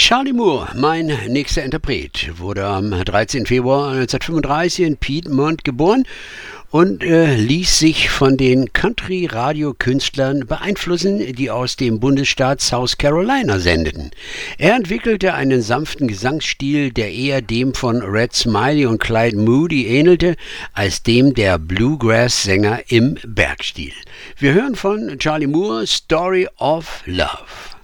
Charlie Moore, mein nächster Interpret, wurde am 13. Februar 1935 in Piedmont geboren und ließ sich von den Country-Radio-Künstlern beeinflussen, die aus dem Bundesstaat South Carolina sendeten. Er entwickelte einen sanften Gesangsstil, der eher dem von Red Smiley und Clyde Moody ähnelte, als dem der Bluegrass-Sänger im Bergstil. Wir hören von Charlie Moore Story of Love.